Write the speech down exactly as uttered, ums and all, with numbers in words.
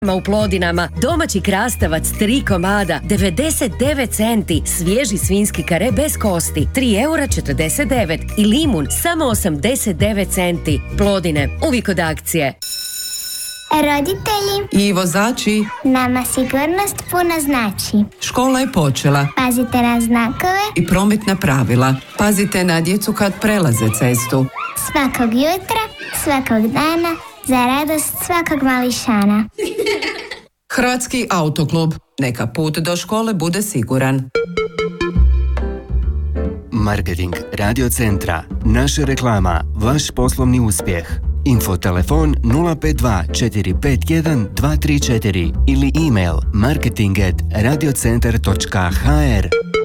U Plodinama domaći krastavac tri komada devedeset devet centi, svježi svinjski kare bez kosti tri eura četrdeset devet i limun samo osamdeset devet centi. Plodine, uvijek od akcije. Roditelji i vozači, nama sigurnost puno znači. Škola je počela. Pazite na znakove I prometna pravila. Pazite na djecu kad prelaze cestu. Svakog jutra, svakog dana, za radost svakog mališana. Hrvatski autoklub. Neka put do škole bude siguran. Marketing Radio Centra. Naša reklama. Vaš poslovni uspjeh. Infotelefon nula pet dva četiri pet jedan dva tri četiri ili email marketing at radiocentar točka h r.